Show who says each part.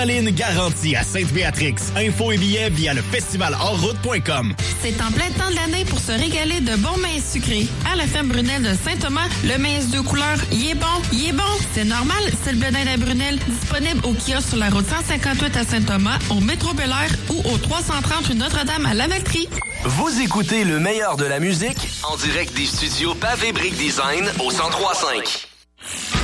Speaker 1: Adrénaline garantie à Sainte-Béatrix. Infos et billets via le festivalhors-route.com.
Speaker 2: C'est en plein temps de l'année pour se régaler de bons maïs sucrés. À la ferme Brunel de Saint-Thomas, le maïs de couleur, il est bon. C'est normal, c'est le blé d'Inde à Brunel. Disponible au kiosque sur la route 158 à Saint-Thomas, au métro Bel-Air ou au 330 rue Notre-Dame à Lavaltrie.
Speaker 3: Vous écoutez le meilleur de la musique en direct des studios Pavé Brick Design au 103.5.